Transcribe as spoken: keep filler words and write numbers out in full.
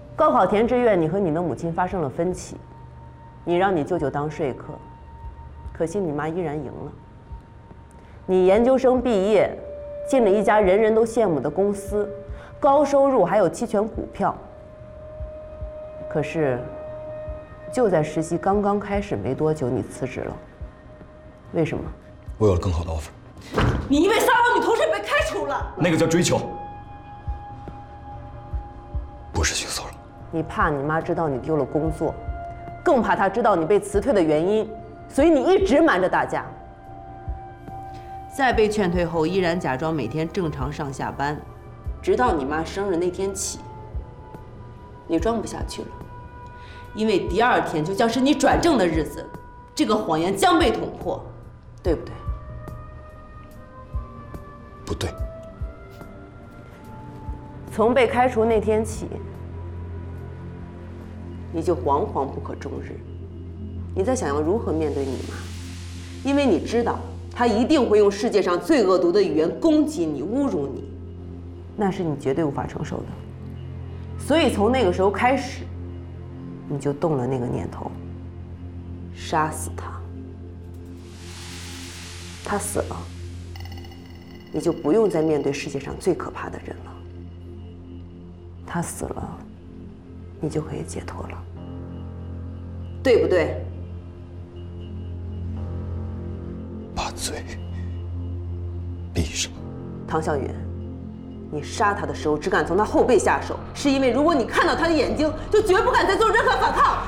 高考填志愿，你和你的母亲发生了分歧，你让你舅舅当说客，可惜你妈依然赢了。你研究生毕业，进了一家人人都羡慕的公司，高收入还有期权股票。可是，就在实习刚刚开始没多久，你辞职了。为什么？ 我有了更好的 offer。 你因为骚扰女同事被开除了。 那个叫追求，不是性骚扰。 你怕你妈知道你丢了工作，更怕她知道你被辞退的原因，所以你一直瞒着大家。在被劝退后，依然假装每天正常上下班，直到你妈生日那天起，你装不下去了，因为第二天就将是你转正的日子，这个谎言将被捅破，对不对？ 不对。 从被开除那天起，你就惶惶不可终日。你在想要如何面对你妈，因为你知道她一定会用世界上最恶毒的语言攻击你、侮辱你，那是你绝对无法承受的。所以从那个时候开始，你就动了那个念头，杀死她。她死了，你就不用再面对世界上最可怕的人了。他死了，你就可以解脱了，对不对？ 把嘴闭上。 唐小云，你杀他的时候只敢从他后背下手，是因为如果你看到他的眼睛，就绝不敢再做任何反抗。